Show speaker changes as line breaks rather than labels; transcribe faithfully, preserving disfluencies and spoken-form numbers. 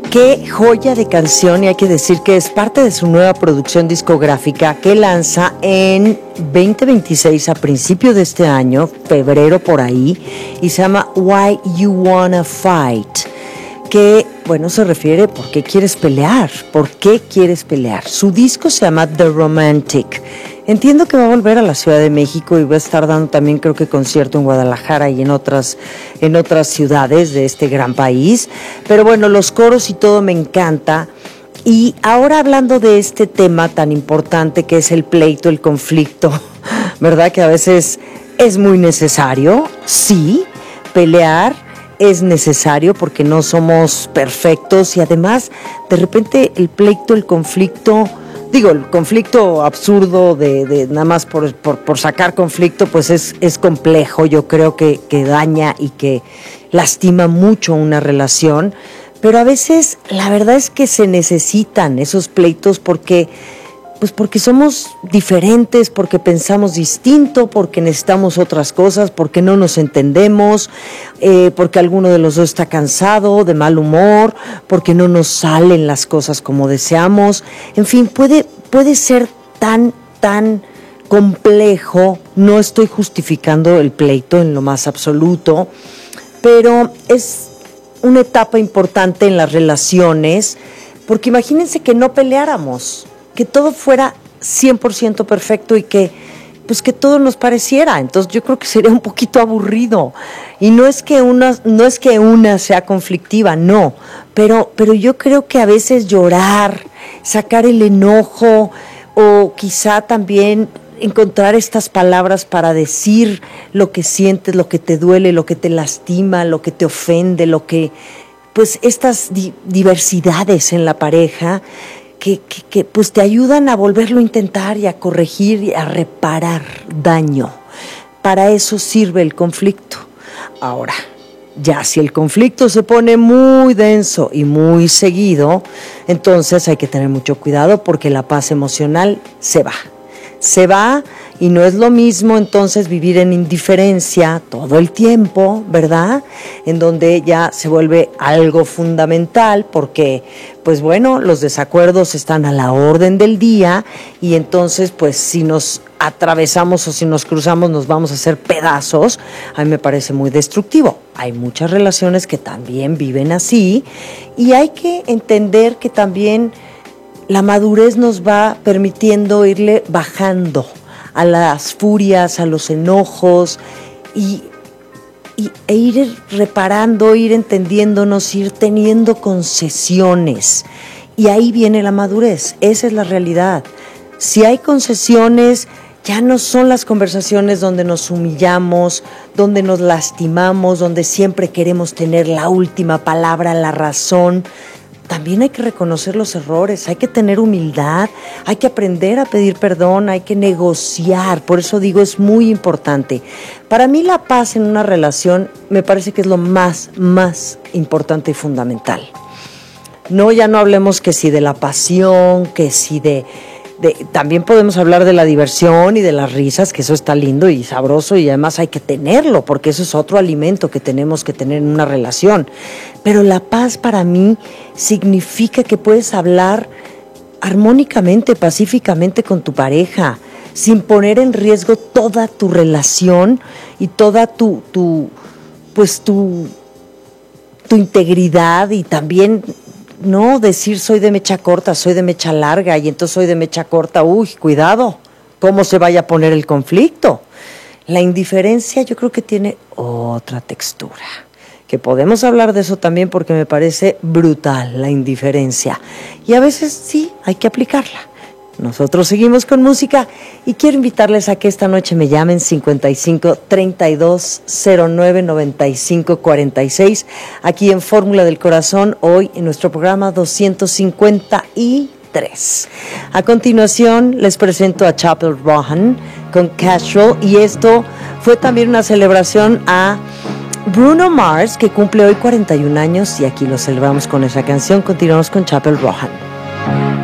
Qué joya de canción, y hay que decir que es parte de su nueva producción discográfica que lanza en veinte veintiséis, a principio de este año, febrero por ahí, y se llama Why You Wanna Fight, que, bueno, se refiere ¿por qué quieres pelear? ¿Por qué quieres pelear? Su disco se llama The Romantic. Entiendo que va a volver a la Ciudad de México y va a estar dando también, creo que, concierto en Guadalajara y en otras, en otras ciudades de este gran país. Pero bueno, los coros y todo me encanta. Y ahora hablando de este tema tan importante que es el pleito, el conflicto, ¿verdad? Que a veces es muy necesario, sí, pelear es necesario porque no somos perfectos y además, de repente, el pleito, el conflicto... Digo, el conflicto absurdo de, de nada más por, por, por sacar conflicto, pues es, es complejo. Yo creo que, que daña y que lastima mucho una relación. Pero a veces la verdad es que se necesitan esos pleitos porque, pues porque somos diferentes, porque pensamos distinto, porque necesitamos otras cosas, porque no nos entendemos, eh, porque alguno de los dos está cansado, de mal humor, porque no nos salen las cosas como deseamos. En fin, puede, puede ser tan, tan complejo. No estoy justificando el pleito en lo más absoluto, pero es una etapa importante en las relaciones, porque imagínense que no peleáramos, que todo fuera cien por ciento perfecto y que pues que todo nos pareciera. Entonces yo creo que sería un poquito aburrido. Y no es que una, no es que una sea conflictiva, no, pero, pero yo creo que a veces llorar, sacar el enojo o quizá también encontrar estas palabras para decir lo que sientes, lo que te duele, lo que te lastima, lo que te ofende, lo que, pues estas di- diversidades en la pareja que, que, que pues te ayudan a volverlo a intentar y a corregir y a reparar daño. Para eso sirve el conflicto. Ahora, ya si el conflicto se pone muy denso y muy seguido, entonces hay que tener mucho cuidado porque la paz emocional se va. Se va y no es lo mismo entonces vivir en indiferencia todo el tiempo, ¿verdad? En donde ya se vuelve algo fundamental porque, pues bueno, los desacuerdos están a la orden del día y entonces, pues si nos atravesamos o si nos cruzamos nos vamos a hacer pedazos. A mí me parece muy destructivo. Hay muchas relaciones que también viven así y hay que entender que también la madurez nos va permitiendo irle bajando a las furias, a los enojos y, y, e ir reparando, ir entendiéndonos, ir teniendo concesiones. Y ahí viene la madurez, esa es la realidad. Si hay concesiones, ya no son las conversaciones donde nos humillamos, donde nos lastimamos, donde siempre queremos tener la última palabra, la razón. También hay que reconocer los errores, hay que tener humildad, hay que aprender a pedir perdón, hay que negociar. Por eso digo, es muy importante. Para mí la paz en una relación me parece que es lo más, más importante y fundamental. No, ya no hablemos que si de la pasión, que si de... De, también podemos hablar de la diversión y de las risas, que eso está lindo y sabroso y además hay que tenerlo, porque eso es otro alimento que tenemos que tener en una relación. Pero la paz para mí significa que puedes hablar armónicamente, pacíficamente con tu pareja, sin poner en riesgo toda tu relación y toda tu, tu pues tu, tu integridad y también... No decir soy de mecha corta, soy de mecha larga y entonces soy de mecha corta. Uy, cuidado, ¿cómo se vaya a poner el conflicto? La indiferencia yo creo que tiene otra textura, que podemos hablar de eso también porque me parece brutal la indiferencia. Y a veces sí, hay que aplicarla. Nosotros seguimos con música y quiero invitarles a que esta noche me llamen cincuenta y cinco, treinta y dos, cero nueve, noventa y cinco, cuarenta y seis aquí en Fórmula del Corazón, hoy en nuestro programa doscientos cincuenta y tres. A continuación les presento a Chapel Roan con Casual y esto fue también una celebración a Bruno Mars que cumple hoy cuarenta y un años y aquí lo celebramos con esa canción. Continuamos con Chapel Roan.